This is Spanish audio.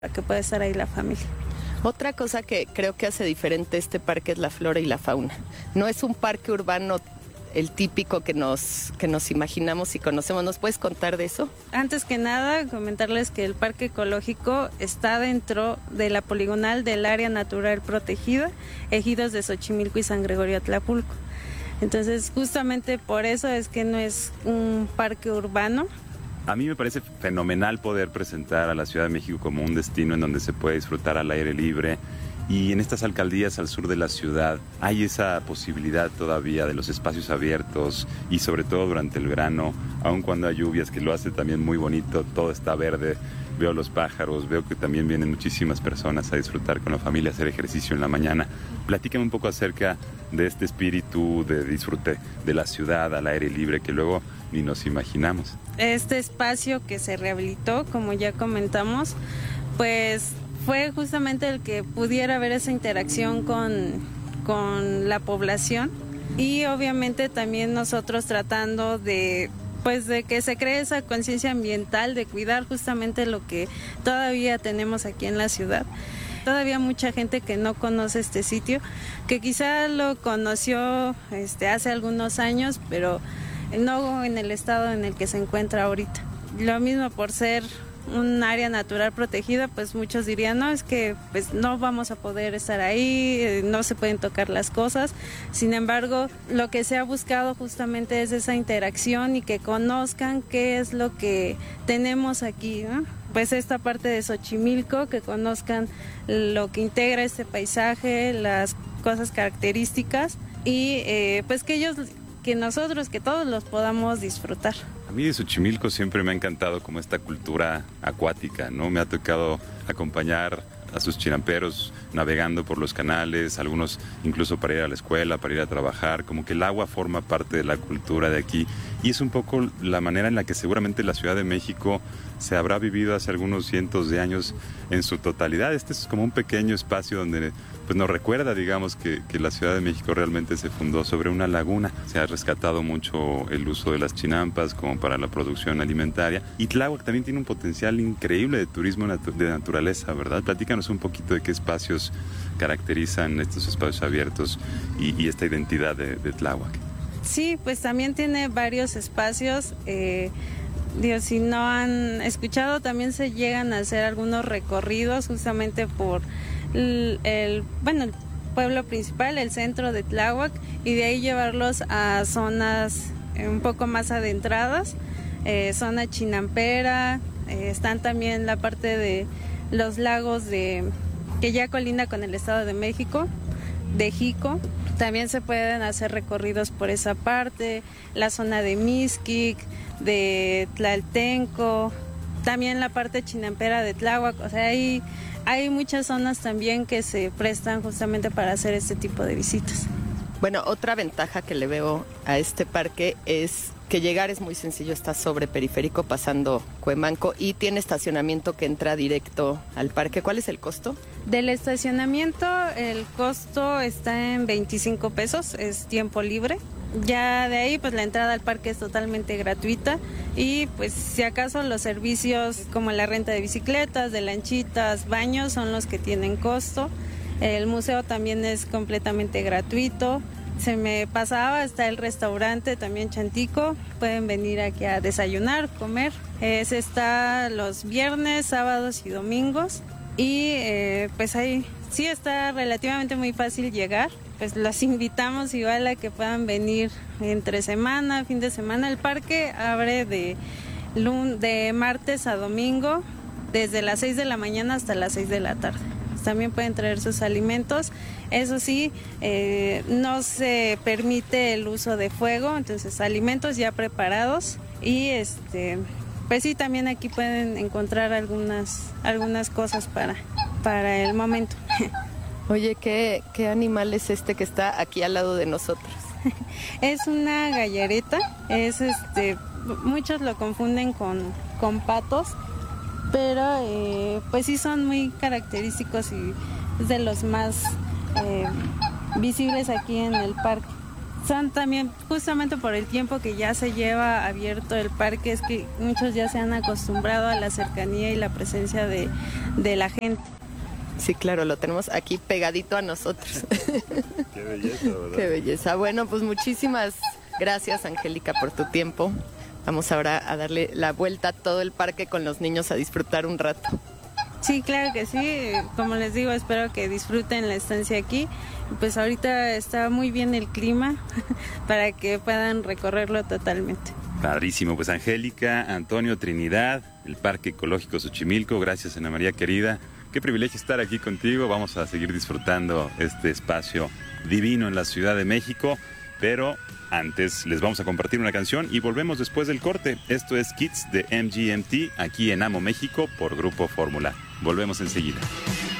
para que pueda estar ahí la familia. Otra cosa que creo que hace diferente este parque es la flora y la fauna. No es un parque urbano el típico que nos imaginamos y conocemos. ¿Nos puedes contar de eso? Antes que nada, comentarles que el parque ecológico está dentro de la poligonal del área natural protegida, ejidos de Xochimilco y San Gregorio Atlapulco. Entonces, justamente por eso es que no es un parque urbano. A mí me parece fenomenal poder presentar a la Ciudad de México como un destino en donde se puede disfrutar al aire libre. Y en estas alcaldías al sur de la ciudad hay esa posibilidad todavía de los espacios abiertos y sobre todo durante el verano, aun cuando hay lluvias, que lo hace también muy bonito, todo está verde, veo los pájaros, veo que también vienen muchísimas personas a disfrutar con la familia, a hacer ejercicio en la mañana. Platícame un poco acerca de este espíritu de disfrute de la ciudad al aire libre que luego ni nos imaginamos. Este espacio que se rehabilitó, como ya comentamos, pues fue justamente el que pudiera haber esa interacción con la población y obviamente también nosotros tratando de que se cree esa conciencia ambiental, de cuidar justamente lo que todavía tenemos aquí en la ciudad. Todavía mucha gente que no conoce este sitio, que quizá lo conoció hace algunos años, pero no en el estado en el que se encuentra ahorita. Lo mismo por ser un área natural protegida, pues muchos dirían, no, es que pues no vamos a poder estar ahí, no se pueden tocar las cosas. Sin embargo, lo que se ha buscado justamente es esa interacción y que conozcan qué es lo que tenemos aquí, ¿no? Pues esta parte de Xochimilco, que conozcan lo que integra este paisaje, las cosas características y pues que nosotros, que todos los podamos disfrutar. A mí de Xochimilco siempre me ha encantado como esta cultura acuática, ¿no? Me ha tocado acompañar a sus chinamperos navegando por los canales, algunos incluso para ir a la escuela, para ir a trabajar, como que el agua forma parte de la cultura de aquí y es un poco la manera en la que seguramente la Ciudad de México se habrá vivido hace algunos cientos de años en su totalidad. Este es como un pequeño espacio donde pues nos recuerda, digamos, que la Ciudad de México realmente se fundó sobre una laguna. Se ha rescatado mucho el uso de las chinampas como para la producción alimentaria. Y Tláhuac también tiene un potencial increíble de turismo de naturaleza, ¿verdad? Platícanos un poquito de qué espacios caracterizan estos espacios abiertos y esta identidad de Tláhuac. Sí, pues también tiene varios espacios. Si no han escuchado, también se llegan a hacer algunos recorridos justamente por el pueblo principal, el centro de Tláhuac, y de ahí llevarlos a zonas un poco más adentradas, zona chinampera, están también la parte de los lagos que ya colinda con el Estado de México, de Jico. También se pueden hacer recorridos por esa parte, la zona de Mixquic, de Tlaltenco, también la parte chinampera de Tláhuac. O sea, hay muchas zonas también que se prestan justamente para hacer este tipo de visitas. Bueno, otra ventaja que le veo a este parque es que llegar es muy sencillo, está sobre periférico pasando Cuemanco y tiene estacionamiento que entra directo al parque. ¿Cuál es el costo? Del estacionamiento, el costo está en 25 pesos, es tiempo libre. Ya de ahí, pues la entrada al parque es totalmente gratuita y pues si acaso los servicios como la renta de bicicletas, de lanchitas, baños son los que tienen costo. El museo también es completamente gratuito. Se me pasaba, está el restaurante también Chantico, pueden venir aquí a desayunar, comer. Se está los viernes, sábados y domingos y pues ahí sí está relativamente muy fácil llegar. Pues los invitamos igual a que puedan venir entre semana, fin de semana. El parque abre de martes a domingo, desde las 6 de la mañana hasta las 6 de la tarde. También pueden traer sus alimentos. Eso sí, no se permite el uso de fuego, entonces alimentos ya preparados y pues sí, también aquí pueden encontrar algunas cosas para el momento. Oye, ¿qué animal es este que está aquí al lado de nosotros? Es una gallareta, muchos lo confunden con patos, pero pues sí son muy característicos y es de los más visibles aquí en el parque. Son también, justamente por el tiempo que ya se lleva abierto el parque, es que muchos ya se han acostumbrado a la cercanía y la presencia de la gente. Sí, claro, lo tenemos aquí pegadito a nosotros. Qué belleza, ¿verdad? Qué belleza. Bueno, pues muchísimas gracias, Angélica, por tu tiempo. Vamos ahora a darle la vuelta a todo el parque con los niños a disfrutar un rato. Sí, claro que sí. Como les digo, espero que disfruten la estancia aquí. Pues ahorita está muy bien el clima para que puedan recorrerlo totalmente. Padrísimo, pues Angélica, Antonio, Trinidad, el Parque Ecológico Xochimilco, gracias Ana María querida. Qué privilegio estar aquí contigo, vamos a seguir disfrutando este espacio divino en la Ciudad de México, pero antes les vamos a compartir una canción y volvemos después del corte. Esto es Kids de MGMT aquí en Amo México por Grupo Fórmula. Volvemos enseguida.